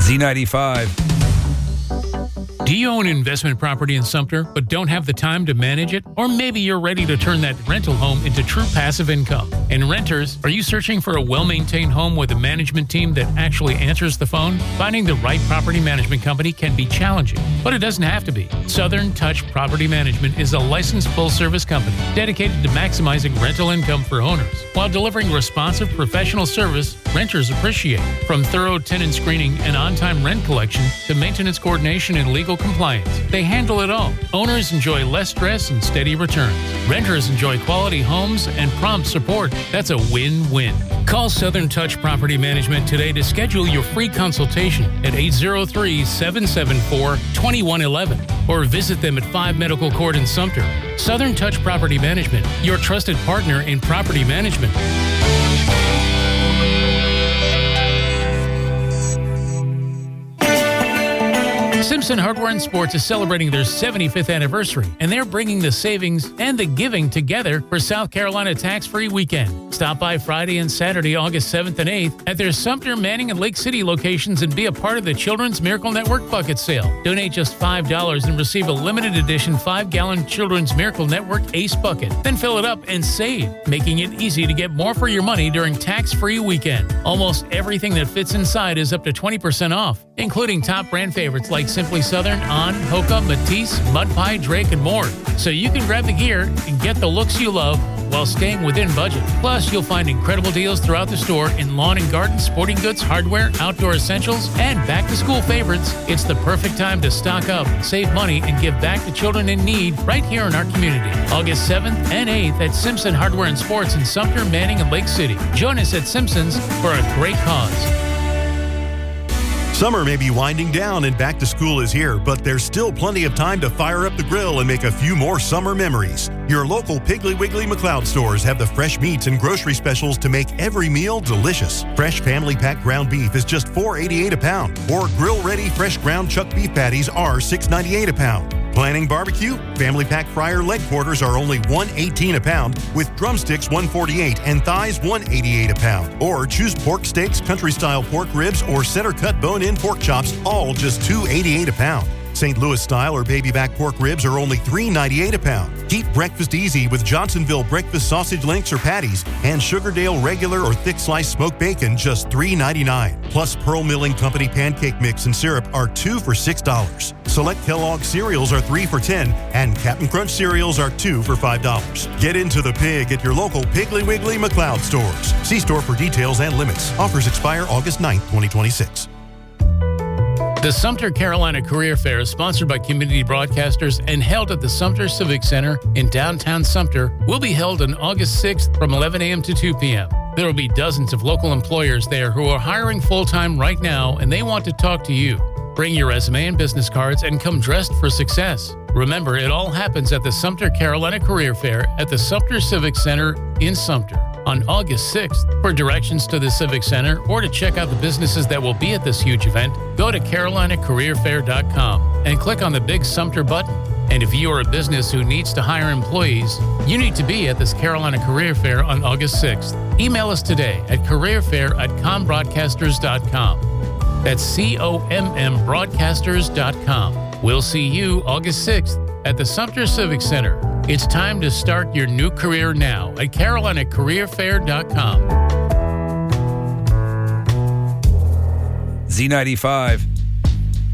Z95. Do you own investment property in Sumter but don't have the time to manage it? Or maybe you're ready to turn that rental home into true passive income. And renters, are you searching for a well-maintained home with a management team that actually answers the phone? Finding the right property management company can be challenging, but it doesn't have to be. Southern Touch Property Management is a licensed full-service company dedicated to maximizing rental income for owners while delivering responsive professional service renters appreciate. From thorough tenant screening and on-time rent collection to maintenance coordination and legal compliance, they handle it all. Owners enjoy less stress and steady returns. Renters enjoy quality homes and prompt support. That's a win-win. Call Southern Touch Property Management today to schedule your free consultation at 803-774-2111 or visit them at 5 Medical Court in Sumter. Southern Touch Property Management, your trusted partner in property management. Simpson Hardware and Sports is celebrating their 75th anniversary, and they're bringing the savings and the giving together for South Carolina Tax-Free Weekend. Stop by Friday and Saturday, August 7th and 8th at their Sumter, Manning, and Lake City locations and be a part of the Children's Miracle Network Bucket Sale. Donate just $5 and receive a limited edition 5-gallon Children's Miracle Network Ace Bucket. Then fill it up and save, making it easy to get more for your money during Tax-Free Weekend. Almost everything that fits inside is up to 20% off, including top brand favorites like Simply Southern, On, Hoka, Matisse, Mud Pie, Drake, and more. So you can grab the gear and get the looks you love while staying within budget. Plus, you'll find incredible deals throughout the store in lawn and garden, sporting goods, hardware, outdoor essentials, and back-to-school favorites. It's the perfect time to stock up, save money, and give back to children in need right here in our community. August 7th and 8th at Simpson Hardware and Sports in Sumter, Manning, and Lake City. Join us at Simpson's for a great cause. Summer may be winding down and back to school is here, but there's still plenty of time to fire up the grill and make a few more summer memories. Your local Piggly Wiggly McLeod stores have the fresh meats and grocery specials to make every meal delicious. Fresh family pack ground beef is just $4.88 a pound, or grill-ready fresh ground chuck beef patties are $6.98 a pound. Planning barbecue? Family pack fryer leg quarters are only $1.18 a pound, with drumsticks $1.48 and thighs $1.88 a pound. Or choose pork steaks, country-style pork ribs, or center-cut bone-in pork chops, all just $2.88 a pound. St. Louis style or baby back pork ribs are only $3.98 a pound. Keep breakfast easy with Johnsonville breakfast sausage links or patties, and Sugardale regular or thick sliced smoked bacon just $3.99. Plus Pearl Milling Company pancake mix and syrup are 2 for $6. Select Kellogg cereals are 3 for $10, and Captain Crunch cereals are 2 for $5. Get into the pig at your local Piggly Wiggly McLeod stores. See store for details and limits. Offers expire August 9th, 2026. The Sumter Carolina Career Fair is sponsored by Community Broadcasters and held at the Sumter Civic Center in downtown Sumter. Will be held on August 6th from 11 a.m. to 2 p.m. There will be dozens of local employers there who are hiring full-time right now, and they want to talk to you. Bring your resume and business cards and come dressed for success. Remember, it all happens at the Sumter Carolina Career Fair at the Sumter Civic Center in Sumter on August 6th. For directions to the Civic Center or to check out the businesses that will be at this huge event, go to carolinacareerfair.com and click on the big Sumter button. And if you are a business who needs to hire employees, you need to be at this Carolina Career Fair on August 6th. Email us today at careerfair@combroadcasters.com. That's COMMbroadcasters.com. We'll see you August 6th at the Sumter Civic Center. It's time to start your new career now at carolinacareerfair.com. Z95.